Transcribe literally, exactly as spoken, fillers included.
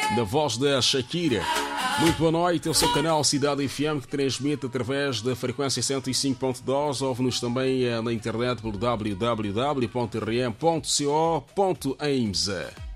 na voz da Shakira. Muito boa noite, eu sou o canal Cidade F M que transmite através da frequência cento e cinco ponto dois. Ouve-nos também na internet pelo w w w ponto r m ponto co ponto a i m s.